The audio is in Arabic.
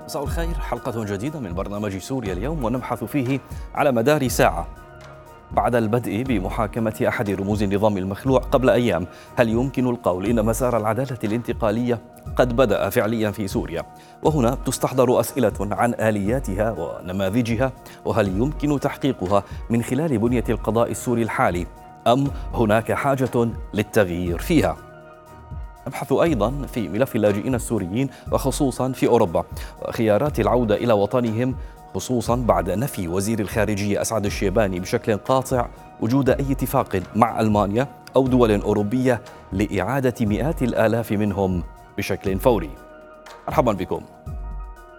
مساء الخير، حلقة جديدة من برنامج سوريا اليوم، ونبحث فيه على مدار ساعة بعد البدء بمحاكمة أحد رموز النظام المخلوع قبل أيام. هل يمكن القول إن مسار العدالة الانتقالية قد بدأ فعليا في سوريا؟ وهنا تستحضر أسئلة عن آلياتها ونماذجها، وهل يمكن تحقيقها من خلال بنية القضاء السوري الحالي، أم هناك حاجة للتغيير فيها؟ نبحث أيضا في ملف اللاجئين السوريين وخصوصا في أوروبا وخيارات العودة إلى وطنهم، خصوصا بعد نفي وزير الخارجية أسعد الشيباني بشكل قاطع وجود أي اتفاق مع ألمانيا أو دول أوروبية لإعادة مئات الآلاف منهم بشكل فوري. مرحبا بكم.